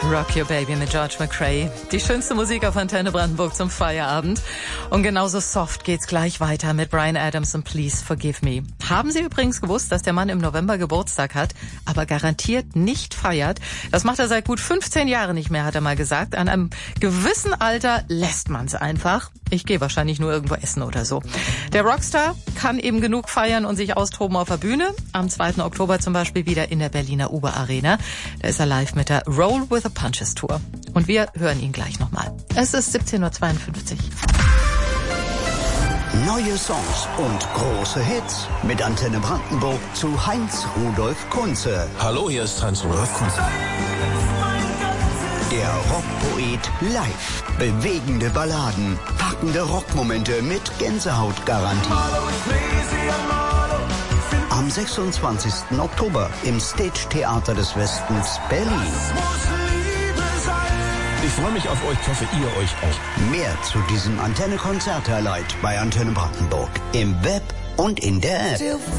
Rock Your Baby mit George McRae. Die schönste Musik auf Antenne Brandenburg zum Feierabend. Und genauso soft geht's gleich weiter mit Bryan Adams und Please Forgive Me. Haben Sie übrigens gewusst, dass der Mann im November Geburtstag hat, aber garantiert nicht feiert? Das macht er seit gut 15 Jahren nicht mehr, hat er mal gesagt. An einem gewissen Alter lässt man's einfach. Ich gehe wahrscheinlich nur irgendwo essen oder so. Der Rockstar kann eben genug feiern und sich austoben auf der Bühne. Am 2. Oktober zum Beispiel wieder in der Berliner Uber Arena. Da ist er live mit der Roll with the Punches Tour. Und wir hören ihn gleich nochmal. Es ist 17:52 Uhr. Neue Songs und große Hits mit Antenne Brandenburg zu Heinz Rudolf Kunze. Hallo, hier ist Heinz Rudolf Kunze. Der Rockpoet live. Bewegende Balladen, packende Rockmomente mit Gänsehautgarantie. Am 26. Oktober im Stage Theater des Westens Berlin. Ich freue mich auf euch, ich hoffe, ihr euch auch. Mehr zu diesem Antenne-Konzert-Highlight bei Antenne Brandenburg im Web und in der App.